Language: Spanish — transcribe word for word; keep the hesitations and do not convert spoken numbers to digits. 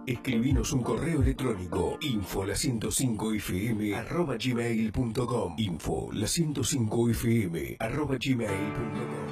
Escribinos un correo electrónico info la ciento cinco f m arroba gmail punto com info la ciento cinco f m arroba gmail punto com.